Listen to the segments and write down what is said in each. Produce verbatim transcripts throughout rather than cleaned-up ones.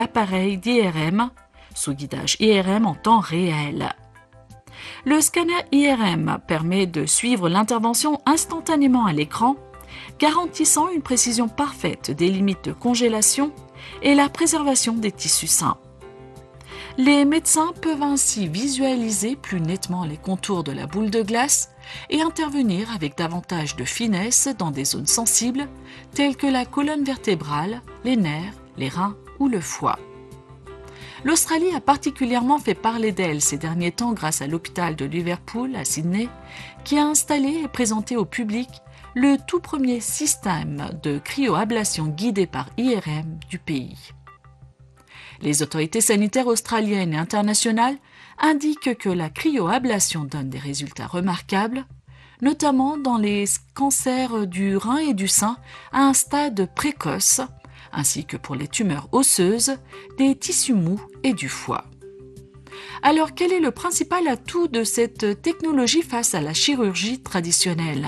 appareil d'I R M, sous guidage I R M en temps réel. Le scanner I R M permet de suivre l'intervention instantanément à l'écran, garantissant une précision parfaite des limites de congélation et la préservation des tissus sains. Les médecins peuvent ainsi visualiser plus nettement les contours de la boule de glace et intervenir avec davantage de finesse dans des zones sensibles telles que la colonne vertébrale, les nerfs, les reins ou le foie. L'Australie a particulièrement fait parler d'elle ces derniers temps grâce à l'hôpital de Liverpool à Sydney, qui a installé et présenté au public le tout premier système de cryoablation guidé par I R M du pays. Les autorités sanitaires australiennes et internationales indiquent que la cryoablation donne des résultats remarquables, notamment dans les cancers du rein et du sein à un stade précoce, ainsi que pour les tumeurs osseuses, des tissus mous et du foie. Alors quel est le principal atout de cette technologie face à la chirurgie traditionnelle ?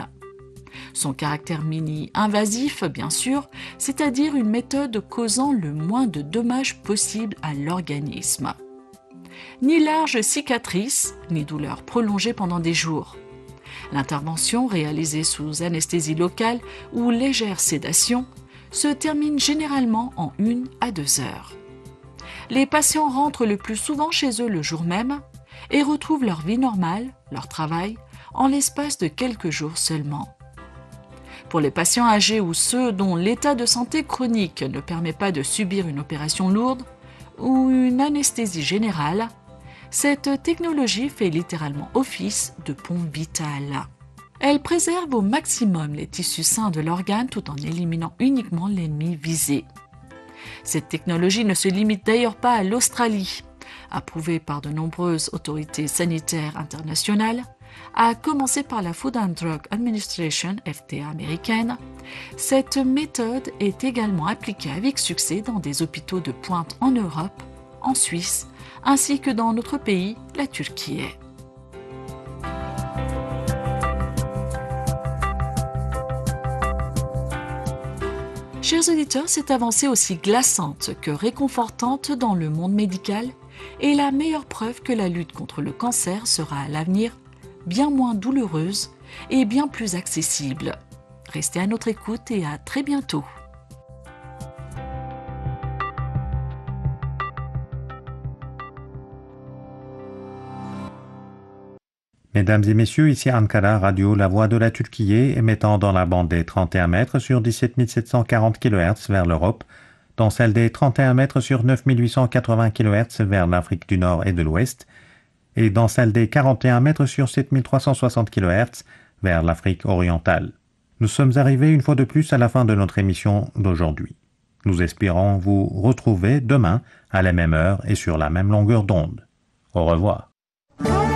Son caractère mini-invasif, bien sûr, c'est-à-dire une méthode causant le moins de dommages possible à l'organisme. Ni large cicatrice, ni douleur prolongée pendant des jours. L'intervention, réalisée sous anesthésie locale ou légère sédation, se termine généralement en une à deux heures. Les patients rentrent le plus souvent chez eux le jour même et retrouvent leur vie normale, leur travail, en l'espace de quelques jours seulement. Pour les patients âgés ou ceux dont l'état de santé chronique ne permet pas de subir une opération lourde ou une anesthésie générale, cette technologie fait littéralement office de pompe vitale. Elle préserve au maximum les tissus sains de l'organe tout en éliminant uniquement l'ennemi visé. Cette technologie ne se limite d'ailleurs pas à l'Australie. Approuvée par de nombreuses autorités sanitaires internationales, à commencer par la Food and Drug Administration, F D A américaine, cette méthode est également appliquée avec succès dans des hôpitaux de pointe en Europe, en Suisse, ainsi que dans notre pays, la Turquie. Chers auditeurs, cette avancée aussi glaçante que réconfortante dans le monde médical est la meilleure preuve que la lutte contre le cancer sera à l'avenir bien moins douloureuse et bien plus accessible. Restez à notre écoute et à très bientôt. Mesdames et messieurs, ici Ankara, radio La Voix de la Turquie, émettant dans la bande des trente et un mètres sur dix-sept mille sept cent quarante kilohertz vers l'Europe, dans celle des trente et un mètres sur neuf mille huit cent quatre-vingts kilohertz vers l'Afrique du Nord et de l'Ouest, et dans celle des quarante et un mètres sur sept mille trois cent soixante kilohertz vers l'Afrique orientale. Nous sommes arrivés une fois de plus à la fin de notre émission d'aujourd'hui. Nous espérons vous retrouver demain à la même heure et sur la même longueur d'onde. Au revoir.